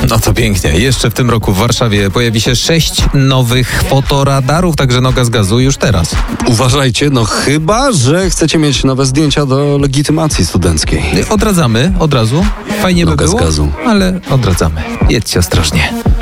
No to pięknie. Jeszcze w tym roku w Warszawie pojawi się 6 nowych fotoradarów, także noga z gazu już teraz. Uważajcie, no chyba, że chcecie mieć nowe zdjęcia do legitymacji studenckiej. Odradzamy od razu. Fajnie by Noga z było, gazu. ale odradzamy. Jedźcie ostrożnie.